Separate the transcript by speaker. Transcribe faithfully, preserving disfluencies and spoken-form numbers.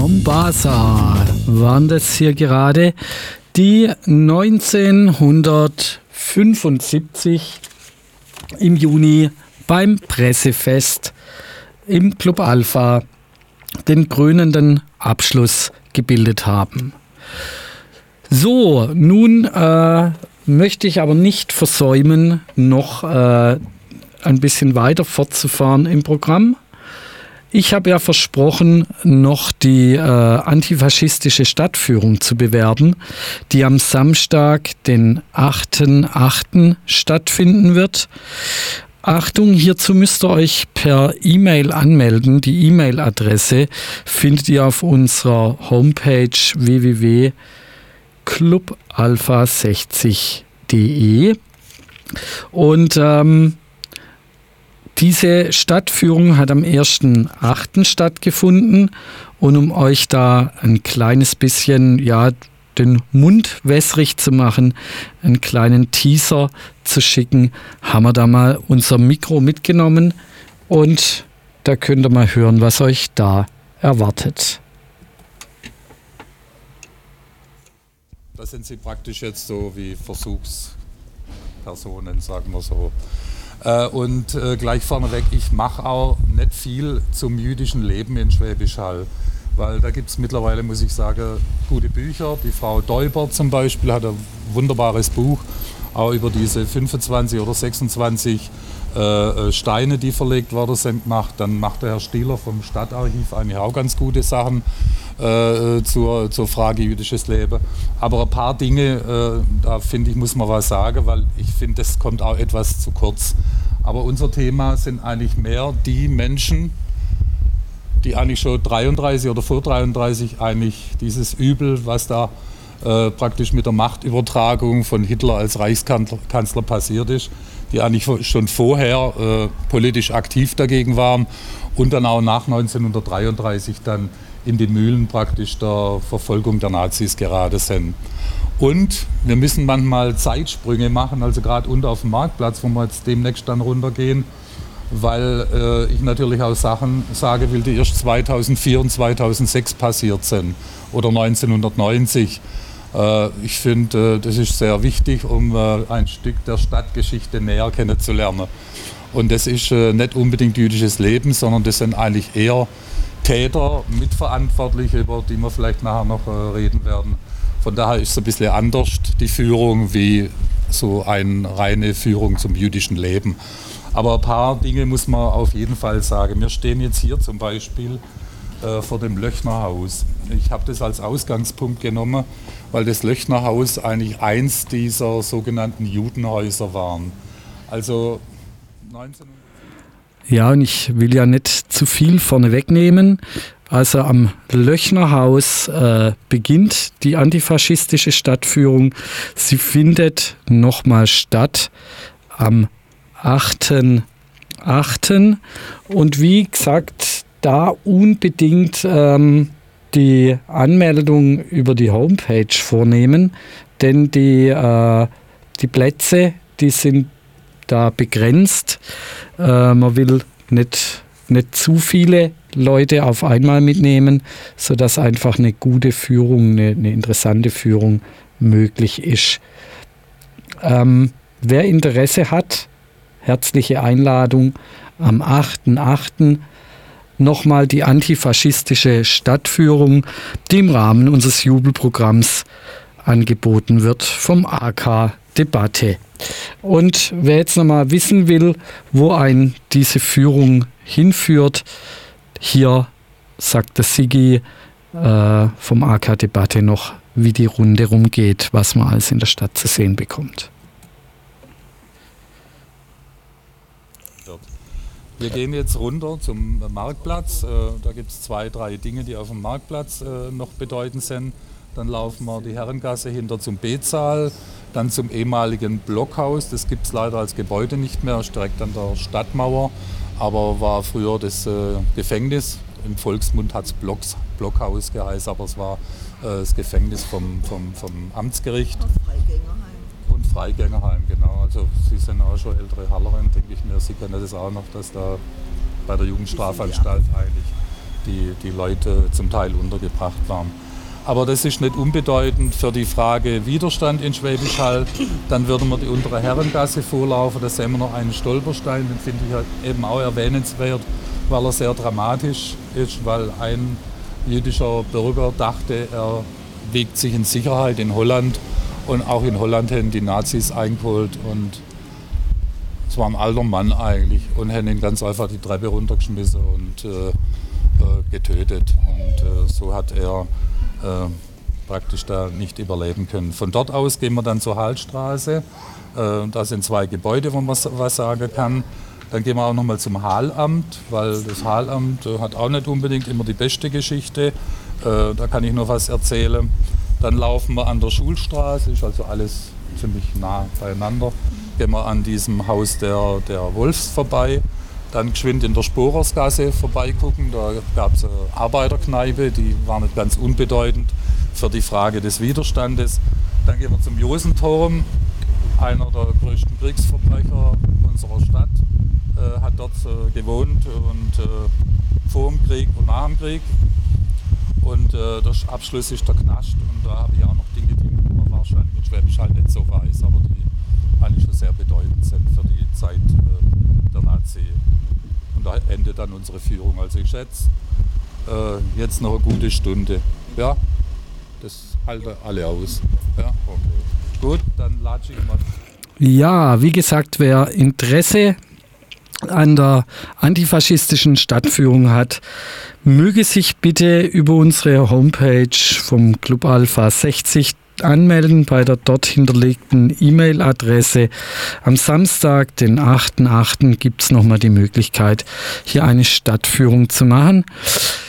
Speaker 1: Mombasa waren das hier gerade, die neunzehnhundertfünfundsiebzig im Juni beim Pressefest im Club Alpha den krönenden Abschluss gebildet haben. So, nun äh, möchte ich aber nicht versäumen, noch äh, ein bisschen weiter fortzufahren im Programm. Ich habe ja versprochen, noch die äh, antifaschistische Stadtführung zu bewerben, die am Samstag, den achten achten stattfinden wird. Achtung, hierzu müsst ihr euch per E-Mail anmelden. Die E-Mail-Adresse findet ihr auf unserer Homepage w w w punkt club alpha sechzig punkt de. Und ähm, diese Stadtführung hat am ersten achten stattgefunden, und um euch da ein kleines bisschen, ja, den Mund wässrig zu machen, einen kleinen Teaser zu schicken, haben wir da mal unser Mikro mitgenommen, und da könnt ihr mal hören, was euch da erwartet.
Speaker 2: Da sind Sie praktisch jetzt so wie Versuchspersonen, sagen wir so. Äh, und äh, gleich vorneweg, ich mache auch nicht viel zum jüdischen Leben in Schwäbisch Hall, weil da gibt es mittlerweile, muss ich sagen, gute Bücher. Die Frau Däuber zum Beispiel hat ein wunderbares Buch, auch über diese fünfundzwanzig oder sechsundzwanzig äh, Steine, die verlegt worden sind, gemacht. Dann macht der Herr Stieler vom Stadtarchiv eigentlich auch ganz gute Sachen äh, zur, zur Frage jüdisches Leben. Aber ein paar Dinge, äh, da finde ich, muss man was sagen, weil ich finde, das kommt auch etwas zu kurz. Aber unser Thema sind eigentlich mehr die Menschen, die eigentlich schon dreiunddreißig oder vor dreiunddreißig eigentlich dieses Übel, was da äh, praktisch mit der Machtübertragung von Hitler als Reichskanzler passiert ist, die eigentlich schon vorher äh, politisch aktiv dagegen waren und dann auch nach neunzehnhundertdreiunddreißig dann in die Mühlen praktisch der Verfolgung der Nazis geraten sind. Und wir müssen manchmal Zeitsprünge machen, also gerade unten auf dem Marktplatz, wo wir jetzt demnächst dann runtergehen, weil äh, ich natürlich auch Sachen sagen will, die erst zweitausendvier und zweitausendsechs passiert sind oder neunzehnhundertneunzig. Äh, ich finde, äh, das ist sehr wichtig, um äh, ein Stück der Stadtgeschichte näher kennenzulernen. Und das ist äh, nicht unbedingt jüdisches Leben, sondern das sind eigentlich eher Täter, Mitverantwortliche, über die wir vielleicht nachher noch äh, reden werden. Von daher ist es ein bisschen anders, die Führung, wie so eine reine Führung zum jüdischen Leben. Aber ein paar Dinge muss man auf jeden Fall sagen. Wir stehen jetzt hier zum Beispiel äh, vor dem Löchnerhaus. Ich habe das als Ausgangspunkt genommen, weil das Löchnerhaus eigentlich eins dieser sogenannten Judenhäuser waren. Also neunzehnhundert
Speaker 1: Ja, und ich will ja nicht zu viel vorne wegnehmen. Also am Löchnerhaus äh, beginnt die antifaschistische Stadtführung. Sie findet nochmal statt am achten achten Und wie gesagt, da unbedingt ähm, die Anmeldung über die Homepage vornehmen, denn die, äh, die Plätze, die sind da begrenzt. Äh, man will nicht, nicht zu viele Leute auf einmal mitnehmen, sodass einfach eine gute Führung, eine, eine interessante Führung möglich ist. Ähm, wer Interesse hat, herzliche Einladung am achten achten Nochmal die antifaschistische Stadtführung, die im Rahmen unseres Jubelprogramms angeboten wird vom A K Debatte. Und wer jetzt nochmal wissen will, wo ein diese Führung hinführt, hier sagt der Sigi äh, vom A K Debatte noch, wie die Runde rumgeht, was man alles in der Stadt zu sehen bekommt.
Speaker 2: Wir gehen jetzt runter zum Marktplatz. Da gibt es zwei, drei Dinge, die auf dem Marktplatz noch bedeutend sind. Dann laufen wir die Herrengasse hinter zum B-Saal, dann zum ehemaligen Blockhaus. Das gibt es leider als Gebäude nicht mehr, ist direkt an der Stadtmauer, aber war früher das Gefängnis. Im Volksmund hat es Blockhaus geheißen, aber es war das Gefängnis vom, vom, vom Amtsgericht. Und Freigängerheim, genau. Also Sie sind auch schon ältere Hallerin, denke ich mir. Sie kennen das auch noch, dass da bei der Jugendstrafanstalt eigentlich die, die Leute zum Teil untergebracht waren. Aber das ist nicht unbedeutend für die Frage Widerstand in Schwäbisch Hall. Dann würden wir die untere Herrengasse vorlaufen, da sehen wir noch einen Stolperstein, den finde ich halt eben auch erwähnenswert, weil er sehr dramatisch ist, weil ein jüdischer Bürger dachte, er wiegt sich in Sicherheit in Holland, und auch in Holland hätten die Nazis eingeholt, und es war ein alter Mann eigentlich, und hätten ihn ganz einfach die Treppe runtergeschmissen und äh, äh, getötet. Und äh, so hat er äh, praktisch da nicht überleben können. Von dort aus gehen wir dann zur Hallstraße. Äh, da sind zwei Gebäude, wo man was sagen kann. Dann gehen wir auch nochmal zum Hahlamt, weil das Hahlamt äh, hat auch nicht unbedingt immer die beste Geschichte. Äh, da kann ich noch was erzählen. Dann laufen wir an der Schulstraße, ist also alles ziemlich nah beieinander. Gehen wir an diesem Haus der, der Wolfs vorbei. Dann geschwind in der Sporersgasse vorbeigucken. Da gab es eine Arbeiterkneipe, die war nicht ganz unbedeutend für die Frage des Widerstandes. Dann gehen wir zum Josenturm. Einer der größten Kriegsverbrecher unserer Stadt äh, hat dort äh, gewohnt, und äh, vor dem Krieg und nach dem Krieg. Und äh, der Abschluss ist der Knast, und da habe ich auch noch Dinge, die man wahrscheinlich in Schwäbisch Hall nicht so weiß, aber die eigentlich schon sehr bedeutend sind für die Zeit äh, der Nazi. Und da endet dann unsere Führung. Also ich schätze, äh, jetzt noch eine gute Stunde. Ja, das halten alle aus. Ja, okay. Gut, dann latsche ich mal.
Speaker 1: Ja, wie gesagt, wer Interesse an der antifaschistischen Stadtführung hat, möge sich bitte über unsere Homepage vom Club Alpha sechzig anmelden bei der dort hinterlegten E-Mail-Adresse. Am Samstag, den achten achten, gibt es nochmal die Möglichkeit, hier eine Stadtführung zu machen.